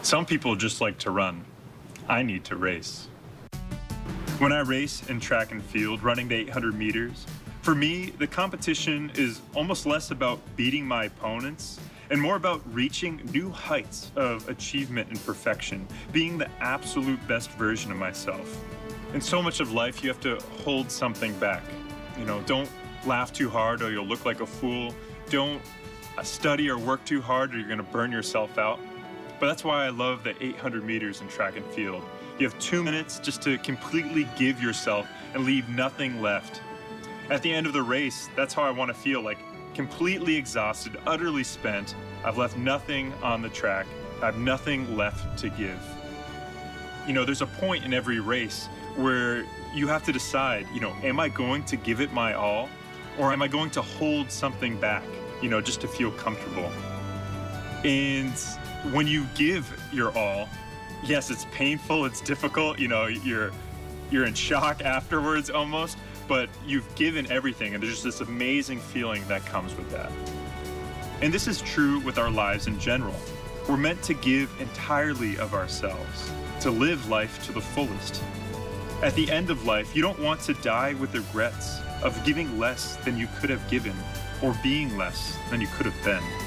Some people just like to run. I need to race. When I race in track and field, running to 800 meters, for me, the competition is almost less about beating my opponents and more about reaching new heights of achievement and perfection, being the absolute best version of myself. In so much of life, you have to hold something back. Don't laugh too hard or you'll look like a fool. Don't study or work too hard or you're gonna burn yourself out. But that's why I love the 800 meters in track and field. You have 2 minutes just to completely give yourself and leave nothing left. At the end of the race, that's how I want to feel, like completely exhausted, utterly spent. I've left nothing on the track. I have nothing left to give. There's a point in every race where you have to decide, am I going to give it my all or am I going to hold something back, just to feel comfortable? And when you give your all, yes, it's painful, it's difficult, you're in shock afterwards almost, but you've given everything and there's just this amazing feeling that comes with that. And this is true with our lives in general. We're meant to give entirely of ourselves, to live life to the fullest. At the end of life, you don't want to die with regrets of giving less than you could have given or being less than you could have been.